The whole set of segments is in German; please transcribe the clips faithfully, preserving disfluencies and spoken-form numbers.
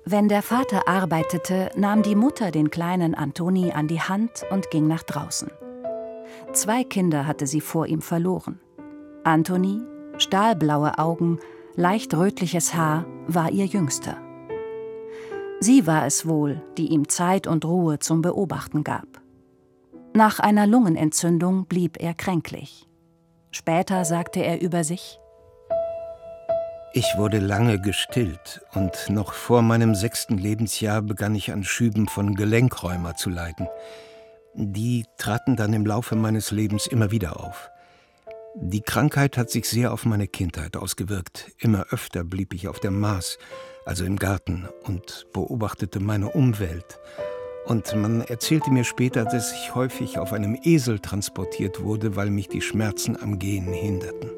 Wenn der Vater arbeitete, nahm die Mutter den kleinen Antoni an die Hand und ging nach draußen. Zwei Kinder hatte sie vor ihm verloren. Antoni, stahlblaue Augen, leicht rötliches Haar, war ihr Jüngster. Sie war es wohl, die ihm Zeit und Ruhe zum Beobachten gab. Nach einer Lungenentzündung blieb er kränklich. Später sagte er über sich: Ich wurde lange gestillt und noch vor meinem sechsten Lebensjahr begann ich an Schüben von Gelenkrheuma zu leiden. Die traten dann im Laufe meines Lebens immer wieder auf. Die Krankheit hat sich sehr auf meine Kindheit ausgewirkt. Immer öfter blieb ich auf der Maas, also im Garten, und beobachtete meine Umwelt. Und man erzählte mir später, dass ich häufig auf einem Esel transportiert wurde, weil mich die Schmerzen am Gehen hinderten.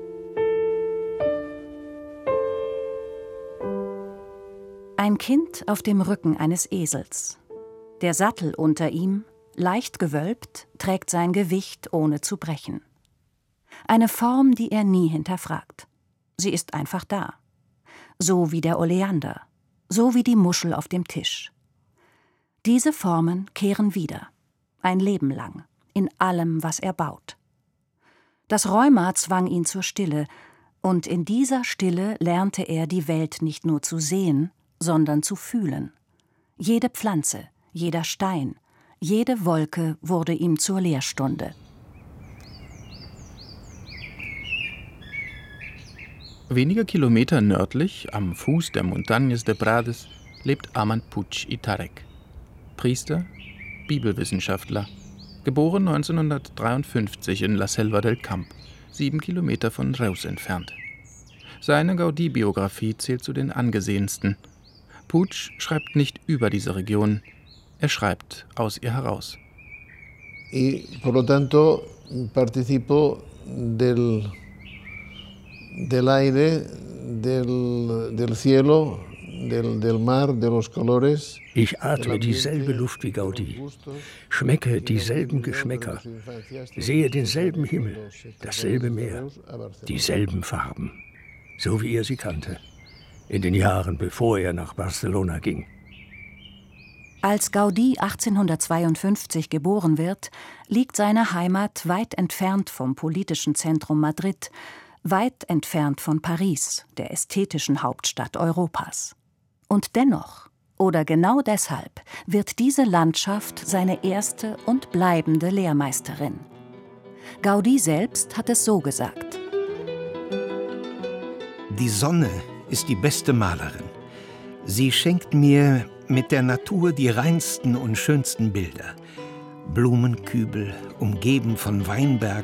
Ein Kind auf dem Rücken eines Esels. Der Sattel unter ihm, leicht gewölbt, trägt sein Gewicht, ohne zu brechen. Eine Form, die er nie hinterfragt. Sie ist einfach da. So wie der Oleander, so wie die Muschel auf dem Tisch. Diese Formen kehren wieder, ein Leben lang, in allem, was er baut. Das Rheuma zwang ihn zur Stille, und in dieser Stille lernte er, die Welt nicht nur zu sehen, sondern zu fühlen. Jede Pflanze, jeder Stein, jede Wolke wurde ihm zur Lehrstunde. Wenige Kilometer nördlich, am Fuß der Montañas de Prades, lebt Armand Puig i Tarrech. Priester, Bibelwissenschaftler, geboren neunzehnhundertdreiundfünfzig in La Selva del Camp, sieben Kilometer von Reus entfernt. Seine Gaudí-Biografie zählt zu den angesehensten. Puig schreibt nicht über diese Region, er schreibt aus ihr heraus. Y por lo tanto participo del del aire, del del cielo, del del mar, de los colores. Ich atme dieselbe Luft wie Gaudí, schmecke dieselben Geschmäcker, sehe denselben Himmel, dasselbe Meer, dieselben Farben, so wie er sie kannte, in den Jahren, bevor er nach Barcelona ging. Als Gaudí achtzehnhundertzweiundfünfzig geboren wird, liegt seine Heimat weit entfernt vom politischen Zentrum Madrid, weit entfernt von Paris, der ästhetischen Hauptstadt Europas. Und dennoch, oder genau deshalb, wird diese Landschaft seine erste und bleibende Lehrmeisterin. Gaudí selbst hat es so gesagt: Die Sonne ist die beste Malerin. Sie schenkt mir mit der Natur die reinsten und schönsten Bilder. Blumenkübel, umgeben von Weinbergen,